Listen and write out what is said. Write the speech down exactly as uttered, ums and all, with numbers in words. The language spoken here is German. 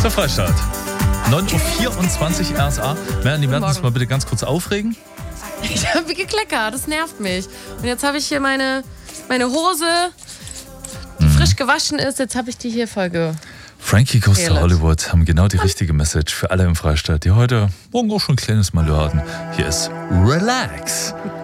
Zur Freistadt. neun Uhr vierundzwanzig R S A. Melanie, wir werden uns mal bitte ganz kurz aufregen. Ich habe gekleckert, das nervt mich. Und jetzt habe ich hier meine, meine Hose, die hm. frisch gewaschen ist. Jetzt habe ich die hier voll ge... Frankie Goes to Hollywood haben genau die richtige Message für alle im Freistaat, die heute morgen auch schon ein kleines Malheur hatten. Hier ist Relax.